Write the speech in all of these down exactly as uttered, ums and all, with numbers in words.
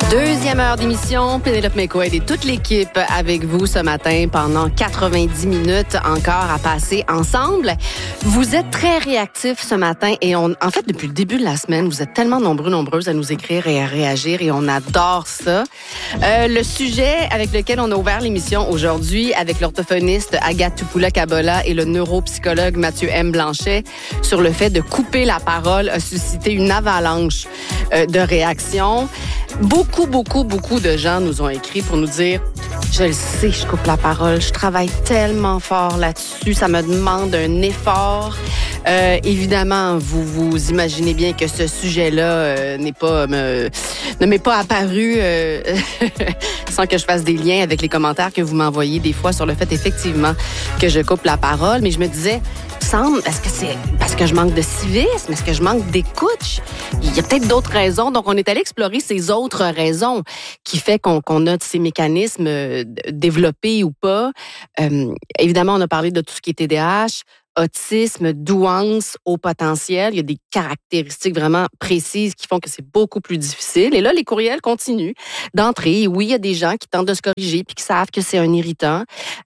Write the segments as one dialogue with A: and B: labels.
A: Deuxième heure d'émission, Pénélope McQuaid et toute l'équipe avec vous ce matin pendant quatre-vingt-dix minutes encore à passer ensemble. Vous êtes très réactifs ce matin et on, en fait, depuis le début de la semaine, vous êtes tellement nombreux, nombreuses à nous écrire et à réagir et on adore ça. Euh, le sujet avec lequel on a ouvert l'émission aujourd'hui avec l'orthophoniste Agathe Tupoula-Kabola et le neuropsychologue Mathieu M. Blanchet sur le fait de couper la parole a suscité une avalanche euh, de réactions. Beaucoup, beaucoup, beaucoup de gens nous ont écrit pour nous dire « Je le sais, je coupe la parole, je travaille tellement fort là-dessus, ça me demande un effort. Euh, » Évidemment, vous vous imaginez bien que ce sujet-là euh, n'est pas, me, ne m'est pas apparu euh, sans que je fasse des liens avec les commentaires que vous m'envoyez des fois sur le fait effectivement que je coupe la parole. Mais je me disais, semble, est-ce que c'est parce que je manque de civisme? Est-ce que je manque d'écoute? Il y a peut-être d'autres raisons. Donc, on est allé explorer ces autres raisons qui fait qu'on, qu'on a ces mécanismes euh, développés ou pas. Euh, évidemment, on a parlé de tout ce qui est T D A H, autisme, douance, haut potentiel. Il y a des caractéristiques vraiment précises qui font que c'est beaucoup plus difficile. Et là, les courriels continuent d'entrer. Oui, il y a des gens qui tentent de se corriger puis qui savent que c'est un irritant.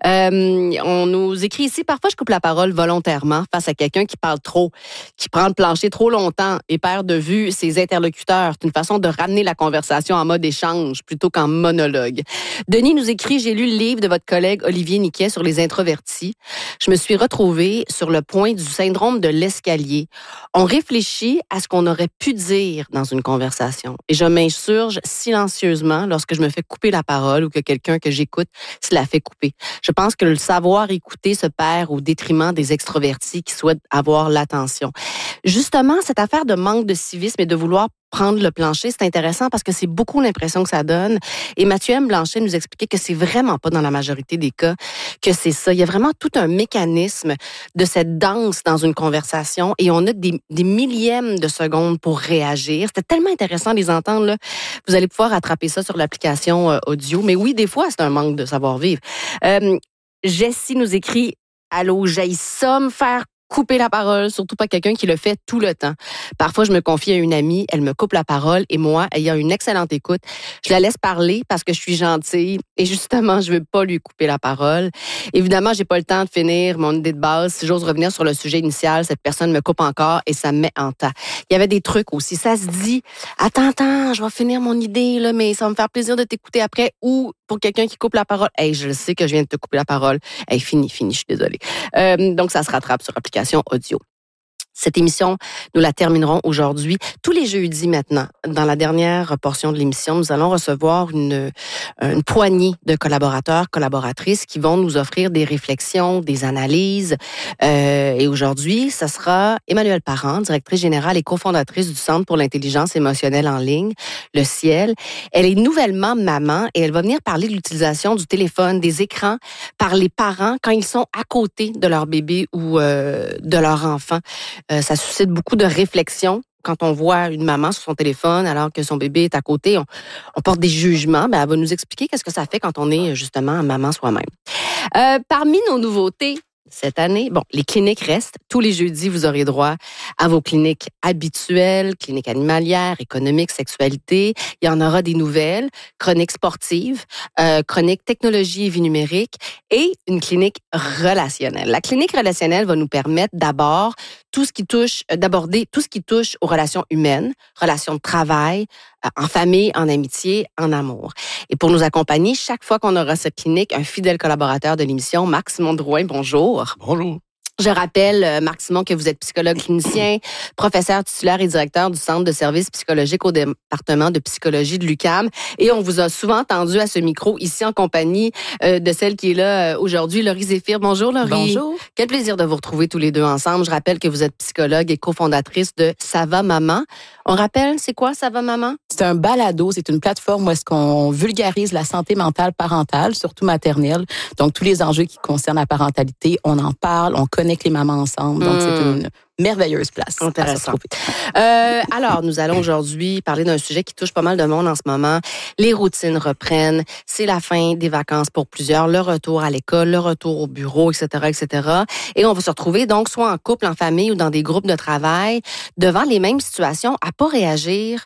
A: Euh, on nous écrit ici, parfois je coupe la parole volontairement face à quelqu'un qui parle trop, qui prend le plancher trop longtemps et perd de vue ses interlocuteurs. C'est une façon de ramener la conversation en mode échange plutôt qu'en monologue. Denis nous écrit, j'ai lu le livre de votre collègue Olivier Niquet sur les introvertis. Je me suis retrouvée sur le point du syndrome de l'escalier. On réfléchit à ce qu'on aurait pu dire dans une conversation. Et je m'insurge silencieusement lorsque je me fais couper la parole ou que quelqu'un que j'écoute se la fait couper. Je pense que le savoir écouter se perd au détriment des extrovertis qui souhaitent avoir l'attention. Justement, cette affaire de manque de civisme et de vouloir prendre le plancher, c'est intéressant parce que c'est beaucoup l'impression que ça donne. Et Mathieu M. Blanchet nous expliquait que c'est vraiment pas dans la majorité des cas que c'est ça. Il y a vraiment tout un mécanisme de cette danse dans une conversation et on a des, des millièmes de secondes pour réagir. C'était tellement intéressant de les entendre, là. Vous allez pouvoir attraper ça sur l'application euh, audio. Mais oui, des fois, c'est un manque de savoir-vivre. Euh, Jessie nous écrit « Allô, j'aille ça me faire couper la parole, surtout pas quelqu'un qui le fait tout le temps. Parfois, je me confie à une amie, elle me coupe la parole et moi, ayant une excellente écoute, je la laisse parler parce que je suis gentille et justement, je veux pas lui couper la parole. Évidemment, j'ai pas le temps de finir mon idée de base. Si j'ose revenir sur le sujet initial, cette personne me coupe encore et ça me met en tas. Il y avait des trucs aussi. Ça se dit, attends, attends, je vais finir mon idée, là, mais ça va me faire plaisir de t'écouter après. Ou pour quelqu'un qui coupe la parole, hey, je le sais que je viens de te couper la parole. Hey, fini, fini, je suis désolée. Euh, donc, ça se rattrape sur l'application audio. Cette émission, nous la terminerons aujourd'hui. Tous les jeudis maintenant, dans la dernière portion de l'émission, nous allons recevoir une, une poignée de collaborateurs, collaboratrices qui vont nous offrir des réflexions, des analyses. Euh, et aujourd'hui, ce sera Emmanuelle Parent, directrice générale et cofondatrice du Centre pour l'intelligence émotionnelle en ligne, le Ciel. Elle est nouvellement maman et elle va venir parler de l'utilisation du téléphone, des écrans par les parents quand ils sont à côté de leur bébé ou euh, de leur enfant. Euh, ça suscite beaucoup de réflexions. Quand on voit une maman sur son téléphone alors que son bébé est à côté, on, on porte des jugements. Ben, elle va nous expliquer qu'est-ce que ça fait quand on est justement maman soi-même. Euh, parmi nos nouveautés cette année, bon, les cliniques restent. Tous les jeudis, vous aurez droit à vos cliniques habituelles, cliniques animalières, économiques, sexualité. Il y en aura des nouvelles, chroniques sportives, euh, chroniques technologie et vie numérique et une clinique relationnelle. La clinique relationnelle va nous permettre d'abord tout ce qui touche, d'aborder tout ce qui touche aux relations humaines, relations de travail, en famille, en amitié, en amour. Et pour nous accompagner, chaque fois qu'on aura cette clinique, un fidèle collaborateur de l'émission, Marc Simon Drouin, bonjour.
B: Bonjour.
A: Je rappelle, Marc Simon, que vous êtes psychologue clinicien, professeur titulaire et directeur du Centre de services psychologiques au département de psychologie de l'U Q A M. Et on vous a souvent entendu à ce micro, ici en compagnie euh, de celle qui est là euh, aujourd'hui, Laurie Zéphir. Bonjour, Laurie.
C: Bonjour.
A: Quel plaisir de vous retrouver tous les deux ensemble. Je rappelle que vous êtes psychologue et cofondatrice de Ça va maman. On rappelle, c'est quoi Ça va maman?
C: C'est un balado, c'est une plateforme où est-ce qu'on vulgarise la santé mentale parentale, surtout maternelle. Donc, tous les enjeux qui concernent la parentalité, on en parle, on connecte les mamans ensemble. Donc, mmh. c'est une merveilleuse place.
A: Intéressant. Euh, alors, nous allons aujourd'hui parler d'un sujet qui touche pas mal de monde en ce moment. Les routines reprennent. C'est la fin des vacances pour plusieurs. Le retour à l'école, le retour au bureau, et cetera, et cetera. Et on va se retrouver donc soit en couple, en famille ou dans des groupes de travail devant les mêmes situations à pas réagir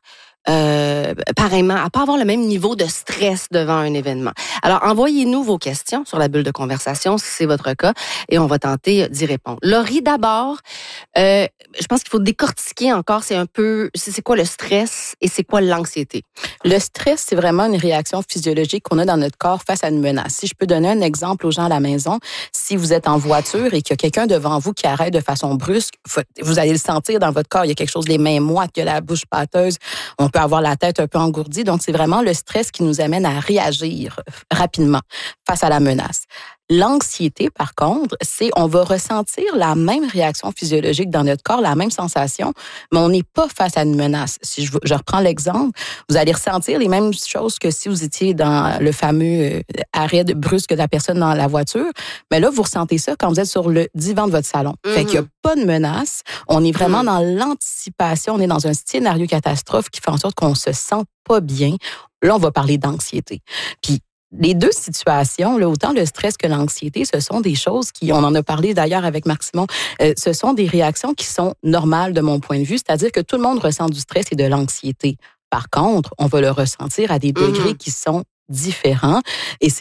A: euh, pareillement, à pas avoir le même niveau de stress devant un événement. Alors, envoyez-nous vos questions sur la bulle de conversation, si c'est votre cas, et on va tenter d'y répondre. Laurie, d'abord, euh, je pense qu'il faut décortiquer encore, c'est un peu, c'est quoi le stress et c'est quoi l'anxiété?
C: Le stress, c'est vraiment une réaction physiologique qu'on a dans notre corps face à une menace. Si je peux donner un exemple aux gens à la maison, si vous êtes en voiture et qu'il y a quelqu'un devant vous qui arrête de façon brusque, vous allez le sentir dans votre corps. Il y a quelque chose, les mains moites, il y a la bouche pâteuse, on peut avoir la tête un peu engourdie. Donc, c'est vraiment le stress qui nous amène à réagir rapidement face à la menace. L'anxiété, par contre, c'est on va ressentir la même réaction physiologique dans notre corps, la même sensation, mais on n'est pas face à une menace. Si je, je reprends l'exemple, vous allez ressentir les mêmes choses que si vous étiez dans le fameux arrêt de brusque de la personne dans la voiture, mais là, vous ressentez ça quand vous êtes sur le divan de votre salon. Mm-hmm. Fait qu'il n'y a pas de menace. On est vraiment mm-hmm. dans l'anticipation. On est dans un scénario catastrophe qui fait en sorte qu'on se sent pas bien. Là, on va parler d'anxiété. Puis, les deux situations, là, autant le stress que l'anxiété, ce sont des choses qui, on en a parlé d'ailleurs avec Marc-Simon, euh, ce sont des réactions qui sont normales de mon point de vue, c'est-à-dire que tout le monde ressent du stress et de l'anxiété. Par contre, on va le ressentir à des degrés mm-hmm. qui sont différents et